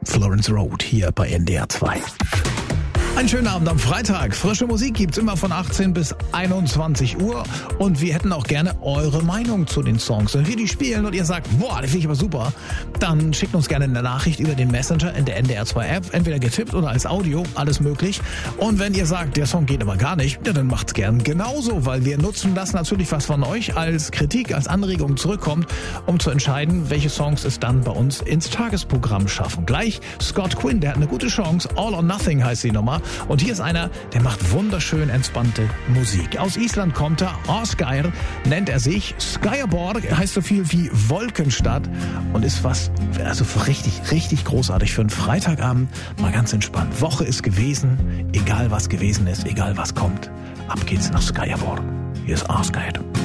Florence Road hier bei NDR 2. Einen schönen Abend am Freitag. Frische Musik gibt's immer von 18 bis 21 Uhr. Und wir hätten auch gerne eure Meinung zu den Songs. Wenn wir die spielen und ihr sagt, boah, die finde ich aber super, dann schickt uns gerne eine Nachricht über den Messenger in der NDR 2 App. Entweder getippt oder als Audio, alles möglich. Und wenn ihr sagt, der Song geht aber gar nicht, ja, dann macht's gern genauso, weil wir nutzen das natürlich, was von euch als Kritik, als Anregung zurückkommt, um zu entscheiden, welche Songs es dann bei uns ins Tagesprogramm schaffen. Gleich Scott Quinn, der hat eine gute Chance. All or Nothing heißt die Nummer. Und hier ist einer, der macht wunderschön entspannte Musik. Aus Island kommt er, Ásgeir nennt er sich. Skýrborg heißt so viel wie Wolkenstadt und ist was, also richtig großartig für einen Freitagabend. Mal ganz entspannt. Woche ist gewesen, egal was gewesen ist, egal was kommt. Ab geht's nach Skýrborg. Hier ist Ásgeir.